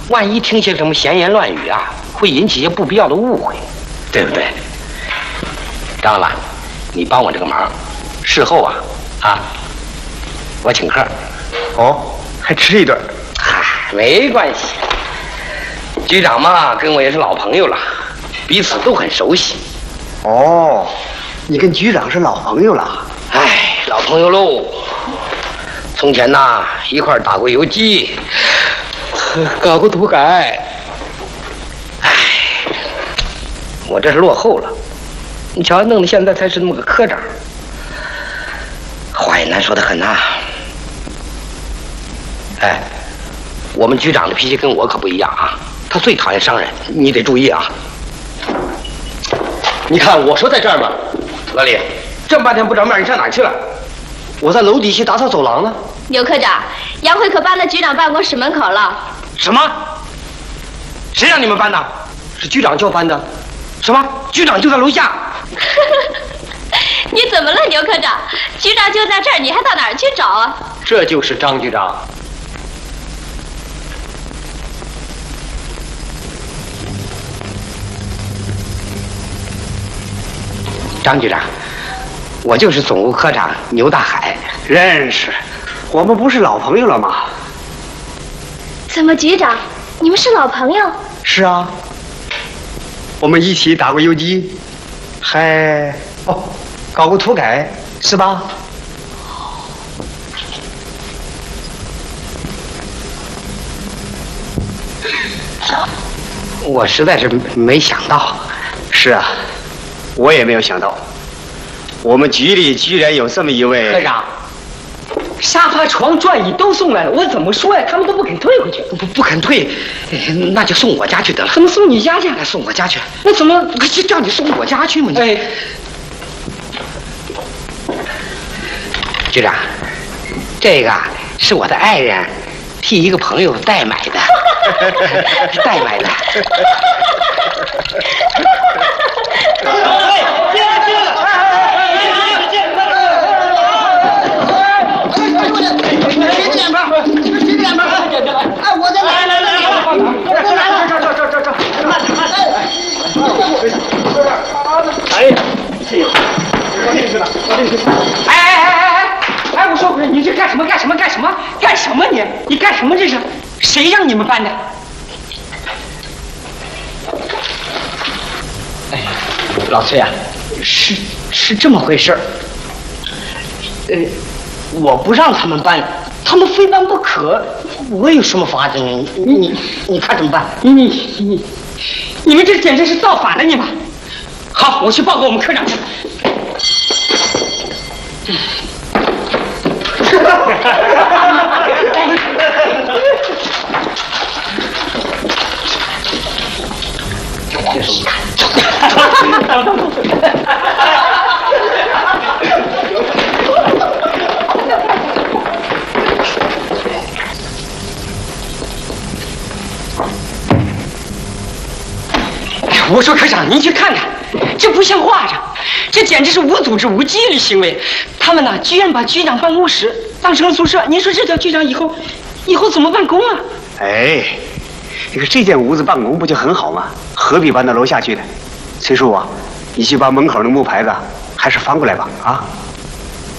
万一听些什么闲言乱语啊，会引起一些不必要的误会，对不对？张老板，你帮我这个忙，事后我请客。 哦，还吃一顿？ 嗨，没关系。局长嘛，跟我也是老朋友了，彼此都很熟悉。 哦，你跟局长是老朋友了？ 哎，老朋友喽。从前呐，一块打过游击，搞过土改。哎，我这是落后了。你瞧，弄得现在才是那么个科长，话也难说得很呐。哎，我们局长的脾气跟我可不一样啊，他最讨厌商人，你得注意啊。 你看我说在这儿嘛， 老李，这么半天不着面，你上哪儿去了？ 我在楼底下打扫走廊呢。 牛科长，杨慧可搬到局长办公室门口了。 什么？谁让你们搬的？ 是局长叫搬的。 什么？局长就在楼下？ 你怎么了，牛科长？局长就在这儿，你还到哪儿去找啊？ 这就是张局长。 张局长，我就是总务科长牛大海。 认识，我们不是老朋友了吗？ 怎么，局长，你们是老朋友？ 是啊，我们一起打过游击，还搞过土改，是吧？ 我实在是没想到。 是啊，我也没有想到，我们局里居然有这么一位科长。沙发、床、转椅都送来了，我怎么说呀？他们都不肯退回去。 不肯退，那就送我家去得了。 怎么送你家去？ 送我家去。 那怎么就叫你送我家去嘛？ 哎， 局长，这个是我的爱人替一个朋友代买的，代买的。 哎！我说不是，你这干什么？干什么你干什么？这是谁让你们搬的？哎，老崔啊，是这么回事儿。我不让他们搬，他们非搬不可。我有什么法子呢？你看怎么办？你们这简直是造反了，你们！好，我去报告我们科长去。我说科长，您去看看，这不像话着，这简直是无组织无纪律行为。他们呢，居然把局长办公室当成了宿舍。您说这叫局长以后怎么办公啊？ 哎，你说这间屋子办公不就很好吗？何必搬到楼下去呢？崔叔啊，你去把门口的木牌子还是翻过来吧，啊。